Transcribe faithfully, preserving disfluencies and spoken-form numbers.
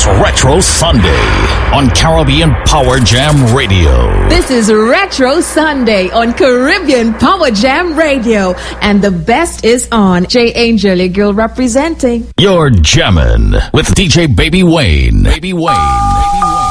It's Retro Sunday on Caribbean Power Jam Radio. This is Retro Sunday on Caribbean Power Jam Radio. And the best is on. J Angel, your girl representing. You're jamming with D J Baby Wayne. Baby Wayne. Baby Wayne.